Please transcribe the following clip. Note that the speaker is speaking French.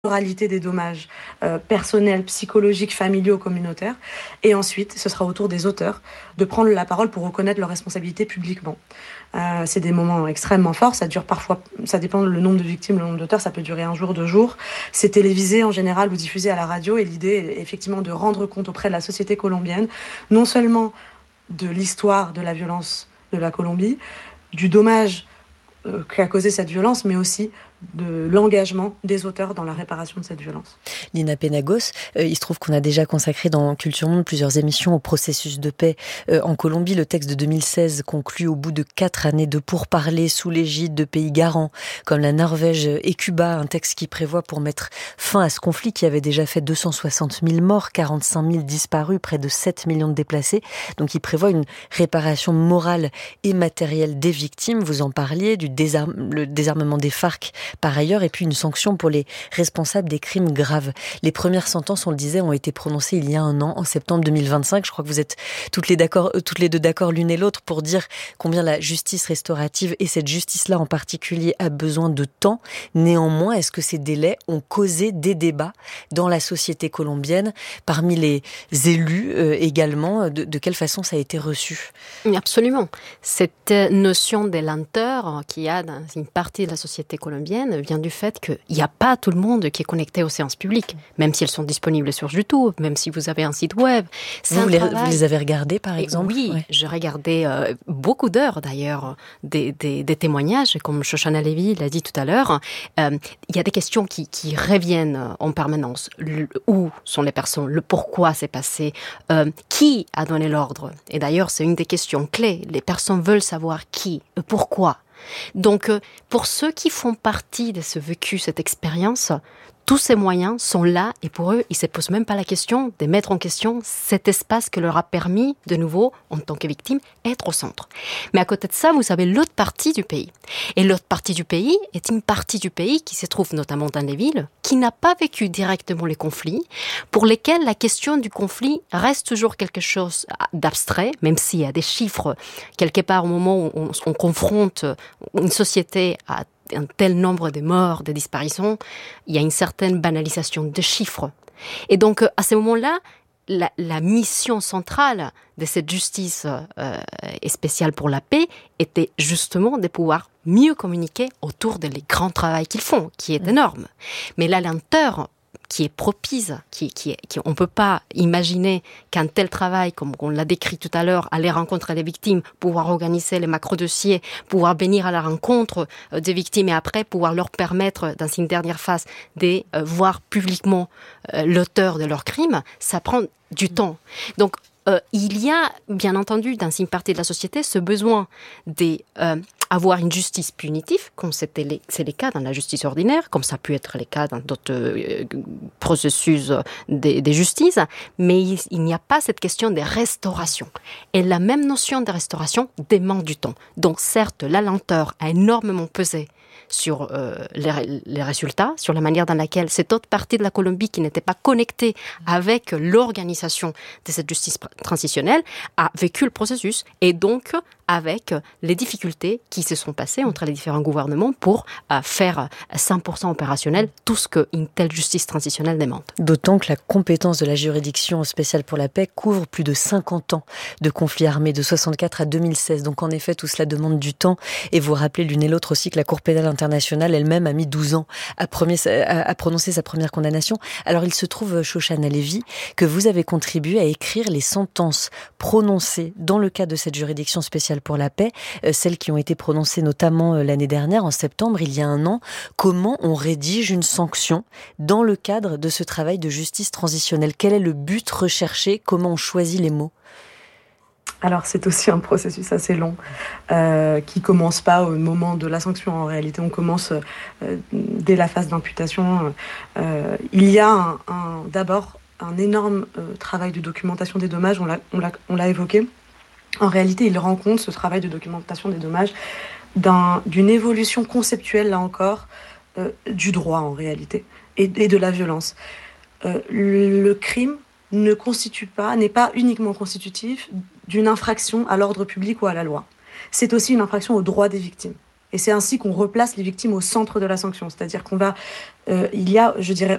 l'intégralité des dommages personnels, psychologiques, familiaux, communautaires. Et ensuite, ce sera au tour des auteurs de prendre la parole pour reconnaître leurs responsabilités publiquement. C'est des moments extrêmement forts, ça dure parfois, ça dépend le nombre de victimes, le nombre d'auteurs, ça peut durer 1 jour, 2 jours. C'est télévisé en général ou diffusé à la radio et l'idée est effectivement de rendre compte auprès de la société colombienne, non seulement de l'histoire de la violence de la Colombie, du dommage qu'a causé cette violence, mais aussi de l'engagement des auteurs dans la réparation de cette violence. Lina Penagos, il se trouve qu'on a déjà consacré dans Culture Monde plusieurs émissions au processus de paix en Colombie. Le texte de 2016 conclut au bout de 4 années de pourparlers sous l'égide de pays garants comme la Norvège et Cuba, un texte qui prévoit pour mettre fin à ce conflit qui avait déjà fait 260 000 morts, 45 000 disparus, près de 7 millions de déplacés. Donc il prévoit une réparation morale et matérielle des victimes. Vous en parliez, le désarmement des FARC par ailleurs, et puis une sanction pour les responsables des crimes graves. Les premières sentences, on le disait, ont été prononcées il y a 1 an, en septembre 2025. Je crois que vous êtes toutes les deux d'accord l'une et l'autre pour dire combien la justice restaurative, et cette justice-là en particulier, a besoin de temps. Néanmoins, est-ce que ces délais ont causé des débats dans la société colombienne, parmi les élus également? De quelle façon ça a été reçu? Absolument. Cette notion de lenteur qu'il y a dans une partie de la société colombienne vient du fait qu'il n'y a pas tout le monde qui est connecté aux séances publiques, même si elles sont disponibles sur YouTube, même si vous avez un site web. Vous les avez regardées, par exemple? Oui, ouais. J'ai regardé beaucoup d'heures, d'ailleurs, des témoignages, comme Shoshana Levy l'a dit tout à l'heure. Il y a des questions qui reviennent en permanence. Où sont les personnes? Le pourquoi c'est passé? Qui a donné l'ordre? Et d'ailleurs, c'est une des questions clés. Les personnes veulent savoir qui, pourquoi. Donc, pour ceux qui font partie de ce vécu, cette expérience, tous ces moyens sont là et pour eux, ils ne se posent même pas la question de mettre en question cet espace que leur a permis, de nouveau, en tant que victime, être au centre. Mais à côté de ça, vous avez l'autre partie du pays. Et l'autre partie du pays est une partie du pays qui se trouve notamment dans les villes, qui n'a pas vécu directement les conflits, pour lesquels la question du conflit reste toujours quelque chose d'abstrait, même s'il y a des chiffres, quelque part au moment où on confronte une société à un tel nombre de morts, de disparitions, il y a une certaine banalisation de chiffres. Et donc, à ce moment-là, la mission centrale de cette justice spéciale pour la paix était justement de pouvoir mieux communiquer autour des grands travaux qu'ils font, qui est énorme. Mais la lenteur qui est propice, on ne peut pas imaginer qu'un tel travail, comme on l'a décrit tout à l'heure, aller rencontrer les victimes, pouvoir organiser les macro-dossiers, pouvoir venir à la rencontre des victimes et après pouvoir leur permettre, dans une dernière phase, de voir publiquement l'auteur de leur crime, ça prend du temps. Donc, il y a, bien entendu, dans une partie de la société, ce besoin d'avoir une justice punitive, comme c'est le cas dans la justice ordinaire, comme ça a pu être le cas dans d'autres processus de justice, mais il n'y a pas cette question de restauration. Et la même notion de restauration demande du temps. Donc certes, la lenteur a énormément pesé sur les résultats, sur la manière dans laquelle cette autre partie de la Colombie qui n'était pas connectée avec l'organisation de cette justice transitionnelle a vécu le processus et donc avec les difficultés qui se sont passées entre les différents gouvernements pour faire 100% opérationnel tout ce qu'une telle justice transitionnelle demande. D'autant que la compétence de la juridiction spéciale pour la paix couvre plus de 50 ans de conflits armés, de 64 à 2016. Donc en effet, tout cela demande du temps. Et vous rappelez l'une et l'autre aussi que la Cour pénale internationale elle-même a mis 12 ans à prononcer sa première condamnation. Alors il se trouve, Shoshana Levy, que vous avez contribué à écrire les sentences prononcées dans le cadre de cette juridiction spéciale pour la paix, celles qui ont été prononcées notamment l'année dernière, en septembre, il y a 1 an. Comment on rédige une sanction dans le cadre de ce travail de justice transitionnelle? Quel est le but recherché? Comment on choisit les mots? Alors c'est aussi un processus assez long qui commence pas au moment de la sanction. En réalité, on commence dès la phase d'imputation. Il y a d'abord un énorme travail de documentation des dommages, on l'a évoqué. En réalité, il rend compte, ce travail de documentation des dommages, d'une évolution conceptuelle, là encore, du droit en réalité, et de la violence. Le crime n'est pas uniquement constitutif d'une infraction à l'ordre public ou à la loi. C'est aussi une infraction aux droits des victimes. Et c'est ainsi qu'on replace les victimes au centre de la sanction. C'est-à-dire qu'on va il y a, je dirais,